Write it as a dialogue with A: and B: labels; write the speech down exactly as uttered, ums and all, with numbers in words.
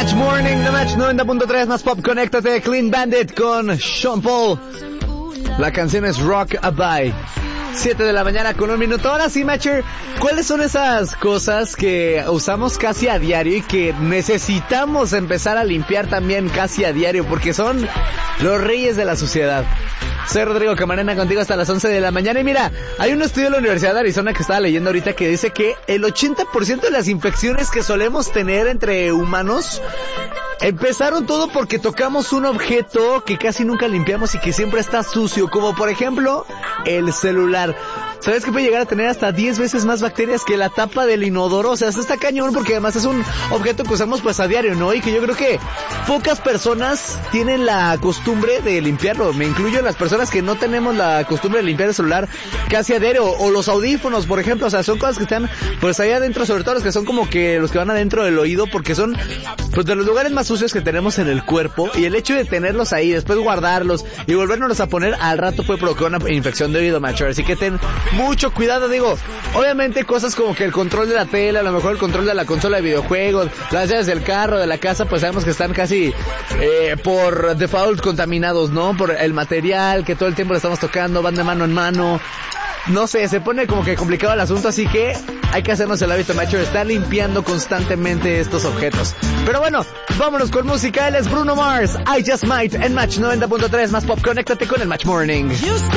A: Match Morning, The Match noventa punto tres más pop. Conéctate, Clean Bandit con Sean Paul. La canción es Rock a Bye. siete de la mañana con un minuto. Ahora sí, Matcher, ¿cuáles son esas cosas que usamos casi a diario y que necesitamos empezar a limpiar también casi a diario? Porque son los reyes de la suciedad. Soy Rodrigo Camarena contigo hasta las once de la mañana. Y mira, hay un estudio de la Universidad de Arizona que estaba leyendo ahorita que dice que el ochenta por ciento de las infecciones que solemos tener entre humanos empezaron todo porque tocamos un objeto que casi nunca limpiamos y que siempre está sucio, como por ejemplo el celular. ¿Sabes que puede llegar a tener hasta diez veces más bacterias que la tapa del inodoro? O sea, esto está cañón porque además es un objeto que usamos pues a diario, ¿no? Y que yo creo que pocas personas tienen la costumbre de limpiarlo. Me incluyo en las personas que no tenemos la costumbre de limpiar el celular casi a diario. O los audífonos, por ejemplo. O sea, son cosas que están pues ahí adentro, sobre todo los que son como que los que van adentro del oído, porque son pues de los lugares más sucios que tenemos en el cuerpo. Y el hecho de tenerlos ahí, después guardarlos y volvernos a poner al rato puede provocar una infección de oído, macho. Así que ten mucho cuidado, digo, obviamente cosas como que el control de la tele, a lo mejor el control de la consola de videojuegos, las llaves del carro, de la casa, pues sabemos que están casi eh, por default contaminados, ¿no? Por el material que todo el tiempo le estamos tocando, van de mano en mano. No sé, se pone como que complicado el asunto, así que hay que hacernos el hábito, macho, de estar limpiando constantemente estos objetos. Pero bueno, vámonos con música. Él es Bruno Mars, I Just Might, en Match noventa punto tres más pop. Conéctate con el Match Morning.